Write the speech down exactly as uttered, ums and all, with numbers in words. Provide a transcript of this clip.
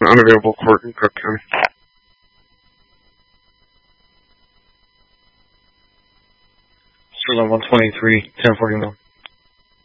unavailable court in Cook County. Sterling one twenty-three, ten forty-one.